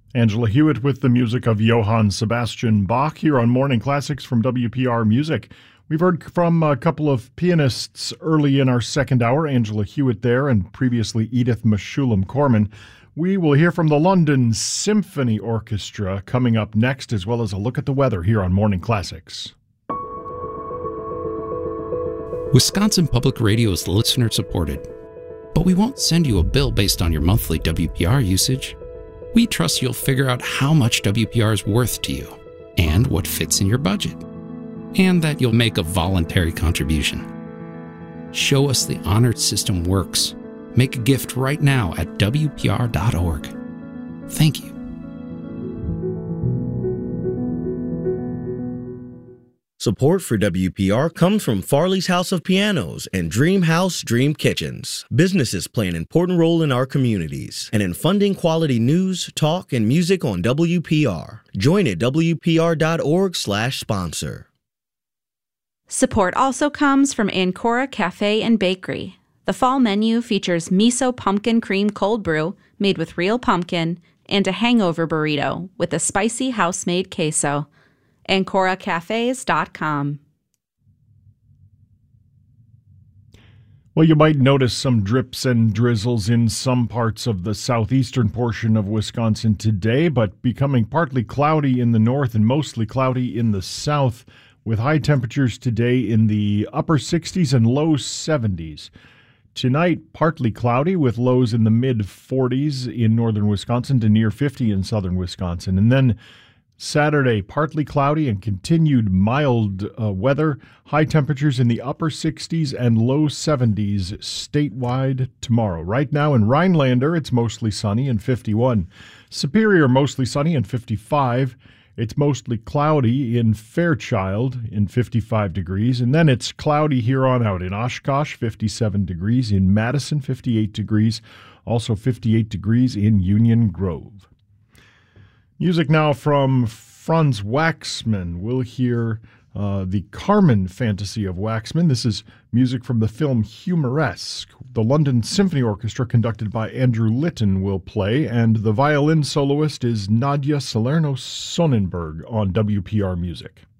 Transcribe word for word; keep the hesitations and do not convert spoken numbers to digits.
Angela Hewitt with the music of Johann Sebastian Bach here on Morning Classics from W P R Music. We've heard from a couple of pianists early in our second hour, Angela Hewitt there, and previously Edith Meshulam-Corman. We will hear from the London Symphony Orchestra coming up next, as well as a look at the weather here on Morning Classics. Wisconsin Public Radio is listener-supported, but we won't send you a bill based on your monthly W P R usage. We trust you'll figure out how much W P R is worth to you and what fits in your budget, and that you'll make a voluntary contribution. Show us the honored system works. Make a gift right now at W P R dot org. Thank you. Support for W P R comes from Farley's House of Pianos and Dream House Dream Kitchens. Businesses play an important role in our communities and in funding quality news, talk, and music on W P R. Join at W P R dot org slash sponsor. Support also comes from Ancora Cafe and Bakery. The fall menu features miso pumpkin cream cold brew made with real pumpkin and a hangover burrito with a spicy house-made queso. Ancora Cafes dot com. Well, you might notice some drips and drizzles in some parts of the southeastern portion of Wisconsin today, but becoming partly cloudy in the north and mostly cloudy in the south, with high temperatures today in the upper sixties and low seventies. Tonight, partly cloudy with lows in the mid forties in northern Wisconsin to near fifty in southern Wisconsin. And then Saturday, partly cloudy and continued mild uh, weather, high temperatures in the upper sixties and low seventies statewide tomorrow. Right now in Rhinelander, it's mostly sunny and fifty-one. Superior, mostly sunny and fifty-five. It's mostly cloudy in Fairchild in fifty-five degrees. And then it's cloudy here on out in Oshkosh, fifty-seven degrees. In Madison, fifty-eight degrees. Also fifty-eight degrees in Union Grove. Music now from Franz Waxman. We'll hear uh, the Carmen Fantasy of Waxman. This is music from the film Humoresque. The London Symphony Orchestra, conducted by Andrew Litton, will play, and the violin soloist is Nadia Salerno-Sonnenberg on W P R Music.